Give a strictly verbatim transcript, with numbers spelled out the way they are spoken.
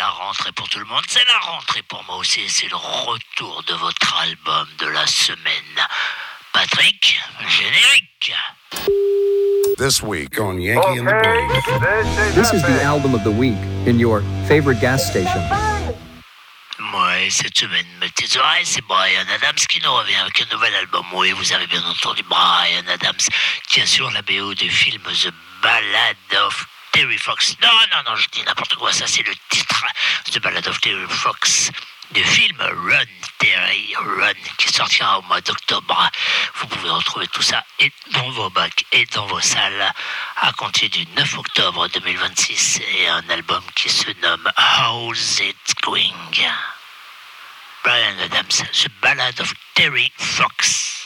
la rentrée pour tout le monde, c'est la rentrée pour moi aussi, c'est le retour de votre album de la semaine. Patrick, générique. This week on Yankee and the Brave. This is the album of the week in your favorite gas station. Ouais, cette semaine, mes petites oreilles, c'est Bryan Adams qui nous revient avec un nouvel album. Oui, vous avez bien entendu Bryan Adams, qui assure la B O du film The Ballad of Terry Fox. Non, non, non, je dis n'importe quoi, ça c'est le titre. The Ballad of Terry Fox, du film Run, Terry, Run, qui sortira au mois d'octobre. Vous pouvez retrouver tout ça et dans vos bacs et dans vos salles à compter du neuf octobre deux mille vingt-six. Et un album qui se nomme How's It Going? Bryan Adams, The Ballad of Terry Fox.